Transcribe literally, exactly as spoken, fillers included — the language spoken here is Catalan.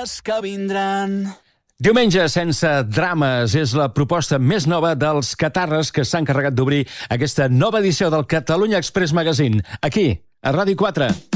dies que vindran. Diumenge sense drames és la proposta més nova dels Catarres, que s'han encarregat d'obrir aquesta nova edició del Catalunya Express Magazine, aquí, a Ràdio quatre.